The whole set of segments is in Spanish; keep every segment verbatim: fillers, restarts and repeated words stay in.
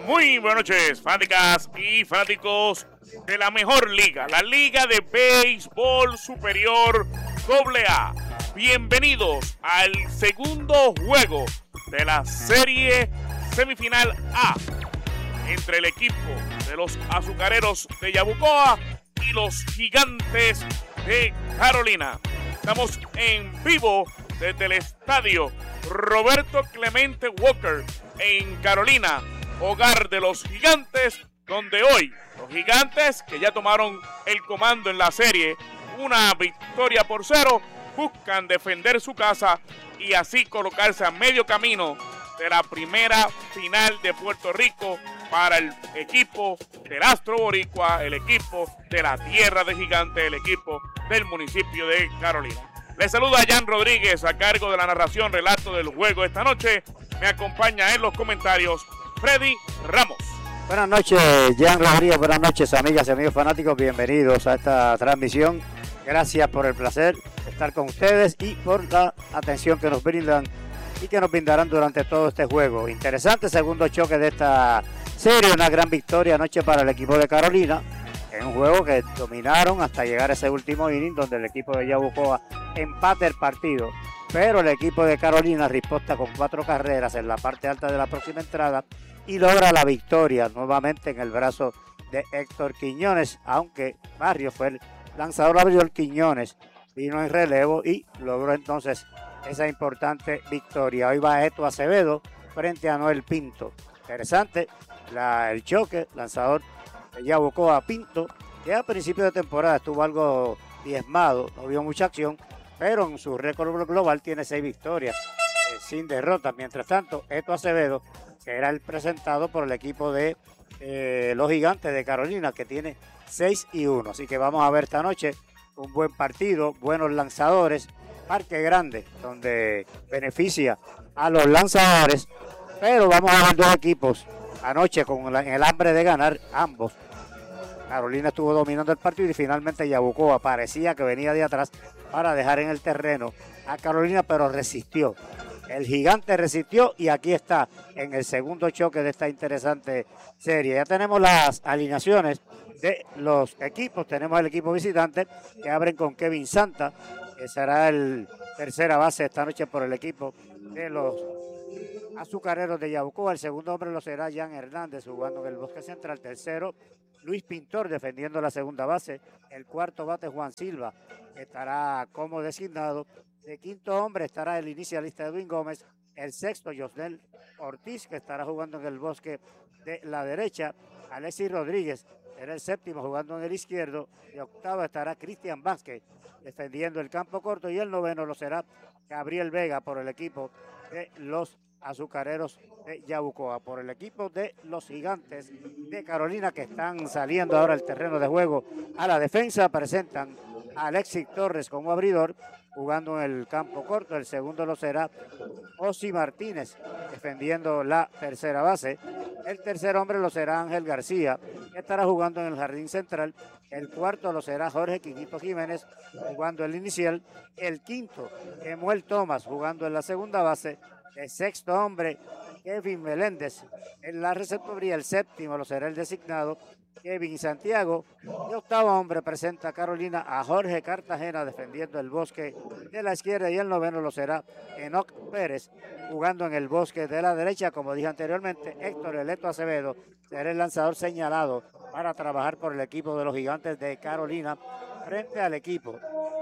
Muy buenas noches, fanáticas y fanáticos de la mejor liga, la Liga de Béisbol Superior doble A. Bienvenidos al segundo juego de la serie semifinal A entre el equipo de los Azucareros de Yabucoa y los Gigantes de Carolina. Estamos en vivo desde el estadio Roberto Clemente Walker en Carolina, hogar de los Gigantes, donde hoy los Gigantes, que ya tomaron el comando en la serie, una victoria por cero, buscan defender su casa y así colocarse a medio camino de la primera final de Puerto Rico para el equipo del Astro Boricua, el equipo de la Tierra de Gigantes, el equipo del municipio de Carolina. Les saluda Jan Rodríguez a cargo de la narración, relato del juego esta noche. Me acompaña en los comentarios Freddy Ramos. Buenas noches, Jan Rodríguez. Buenas noches, amigas y amigos fanáticos. Bienvenidos a esta transmisión. Gracias por el placer de estar con ustedes y por la atención que nos brindan y que nos brindarán durante todo este juego. Interesante segundo choque de esta serie, una gran victoria anoche para el equipo de Carolina, en un juego que dominaron hasta llegar a ese último inning donde el equipo de Yabucoa empata el partido, pero el equipo de Carolina riposta con cuatro carreras en la parte alta de la próxima entrada y logra la victoria nuevamente en el brazo de Héctor Quiñones, aunque Barrio fue el lanzador abridor. Quiñones vino en relevo y logró entonces esa importante victoria. Hoy va Eto Acevedo frente a Noel Pinto. Interesante la, el choque, lanzador de Yabucoa Pinto, que a principio de temporada estuvo algo diezmado, no vio mucha acción, pero en su récord global tiene seis victorias eh, sin derrotas. Mientras tanto, Eto Acevedo, que era el presentado por el equipo de eh, los Gigantes de Carolina, que tiene seis y uno. Así que vamos a ver esta noche un buen partido, buenos lanzadores, parque grande, donde beneficia a los lanzadores, pero vamos a ver dos equipos anoche con la, el hambre de ganar ambos. Carolina estuvo dominando el partido y finalmente Yabucoa parecía que venía de atrás para dejar en el terreno a Carolina, pero resistió. El Gigante resistió y aquí está en el segundo choque de esta interesante serie. Ya tenemos las alineaciones de los equipos. Tenemos el equipo visitante que abren con Kevin Santa, que será el tercera base esta noche por el equipo de los Azucareros de Yabucoa. El segundo hombre lo será Jan Hernández jugando en el bosque central. Tercero, Luis Pintor defendiendo la segunda base. El cuarto bate, Juan Silva, estará como designado. De quinto hombre estará el inicialista Edwin Gómez. El sexto, Josnel Ortiz, que estará jugando en el bosque de la derecha. Alexis Rodríguez será el séptimo jugando en el izquierdo. De octavo estará Cristian Vázquez defendiendo el campo corto. Y el noveno lo será Gabriel Vega por el equipo de los Azucareros de Yabucoa. Por el equipo de los Gigantes de Carolina, que están saliendo ahora al terreno de juego a la defensa, presentan a Alexis Torres como abridor jugando en el campo corto. El segundo lo será Osi Martínez defendiendo la tercera base. El tercer hombre lo será Ángel García, que estará jugando en el jardín central. El cuarto lo será Jorge Quiquito Jiménez jugando el inicial. El quinto, Emuel Thomas jugando en la segunda base. El sexto hombre, Kevin Meléndez en la receptoría. El séptimo lo será el designado Kevin Santiago. Y octavo hombre presenta Carolina a Jorge Cartagena defendiendo el bosque de la izquierda. Y el noveno lo será Enoc Pérez jugando en el bosque de la derecha. Como dije anteriormente, Héctor Eleto Acevedo será el lanzador señalado para trabajar por el equipo de los Gigantes de Carolina frente al equipo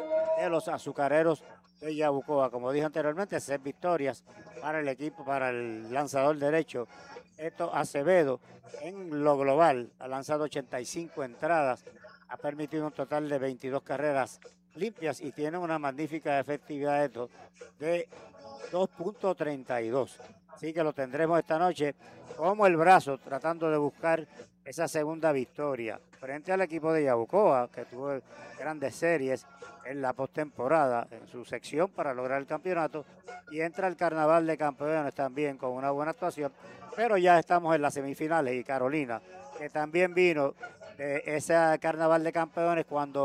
de los Azucareros de Yabucoa. Como dije anteriormente, seis victorias para el equipo, para el lanzador derecho Eto Acevedo. En lo global ha lanzado ochenta y cinco entradas, ha permitido un total de veintidós carreras limpias y tiene una magnífica efectividad Eto de dos punto treinta y dos. Así que lo tendremos esta noche como el brazo tratando de buscar esa segunda victoria frente al equipo de Yabucoa, que tuvo grandes series en la postemporada en su sección para lograr el campeonato, y entra el Carnaval de Campeones también con una buena actuación, pero ya estamos en las semifinales y Carolina, que también vino de ese Carnaval de Campeones cuando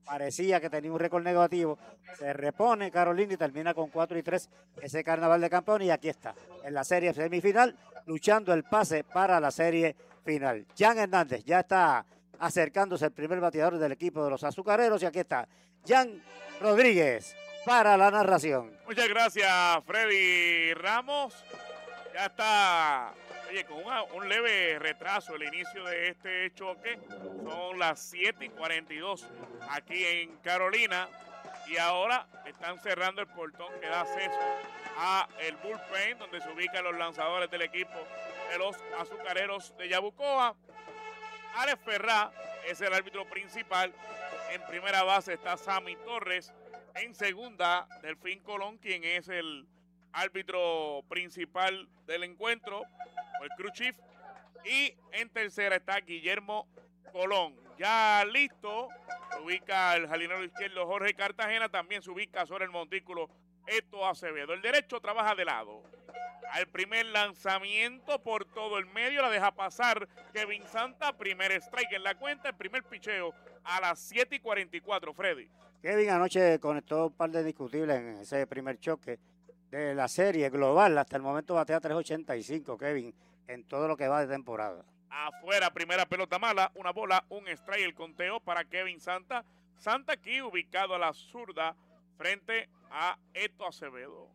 parecía que tenía un récord negativo, se repone Carolina y termina con cuatro y tres ese Carnaval de Campeones y aquí está, en la serie semifinal, luchando el pase para la serie final. Jan Hernández ya está acercándose el primer bateador del equipo de los azucareros y aquí está Jan Rodríguez para la narración. Muchas gracias, Freddy Ramos. Ya está, oye, con una, un leve retraso el inicio de este choque. Son las siete y cuarenta y dos aquí en Carolina. Y ahora están cerrando el portón que da acceso a el bullpen, donde se ubican los lanzadores del equipo de los azucareros de Yabucoa. Alex Ferrá es el árbitro principal. En primera base está Sammy Torres. En segunda, Delfín Colón, quien es el árbitro principal del encuentro, o el crew chief. Y en tercera está Guillermo Colón. Ya listo, se ubica el jardinero izquierdo Jorge Cartagena. También se ubica sobre el montículo Eto Acevedo. El derecho trabaja de lado. Al primer lanzamiento por todo el medio la deja pasar Kevin Santa. Primer strike en la cuenta, el primer picheo a las siete y cuarenta y cuatro, Freddy. Kevin anoche conectó un par de discutibles en ese primer choque de la serie global. Hasta el momento batea tres ochenta y cinco, Kevin, en todo lo que va de temporada. Afuera, primera pelota mala, una bola, un strike, el conteo para Kevin Santa. Santa aquí ubicado a la zurda frente a Eto Acevedo.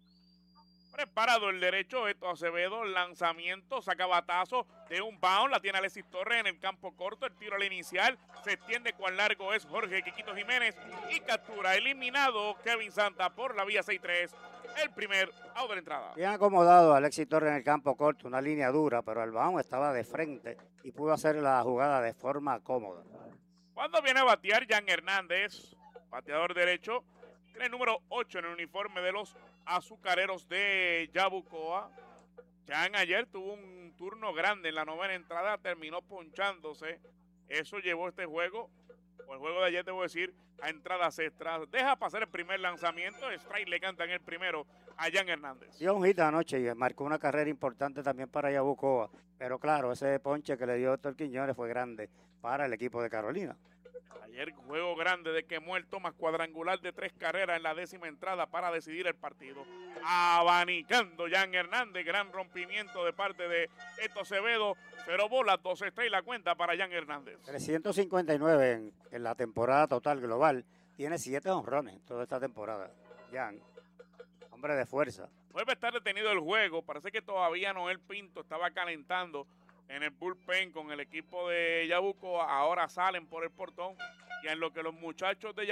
Preparado el derecho, Eto Acevedo, lanzamiento, saca batazo de un bound, la tiene Alexis Torres en el campo corto, el tiro al inicial, se extiende cuán largo es Jorge Quiquito Jiménez y captura, eliminado Kevin Santa por la vía seis tres, el primer out de la entrada. Bien acomodado Alexis Torres en el campo corto, una línea dura, pero el bound estaba de frente y pudo hacer la jugada de forma cómoda. Cuando viene a batear Jan Hernández, bateador derecho, tiene el número ocho en el uniforme de los azucareros de Yabucoa. Jan ayer tuvo un turno grande en la novena entrada, terminó ponchándose. Eso llevó este juego, o el juego de ayer debo decir, a entradas extras. Deja pasar el primer lanzamiento, strike le cantan el primero a Jan Hernández. Dio un hit anoche y marcó una carrera importante también para Yabucoa. Pero claro, ese ponche que le dio Héctor Quiñones fue grande para el equipo de Carolina. Ayer juego grande de que muerto más cuadrangular de tres carreras en la décima entrada para decidir el partido. Abanicando Jan Hernández, gran rompimiento de parte de Eto Acevedo. Cero bolas, dos estrellas la cuenta para Jan Hernández. trescientos cincuenta y nueve en, en la temporada total global. Tiene siete honrones toda esta temporada. Jan, hombre de fuerza. Vuelve a estar detenido el juego. Parece que todavía Noel Pinto estaba calentando en el bullpen con el equipo de Yabucoa. Ahora salen por el portón y en lo que los muchachos de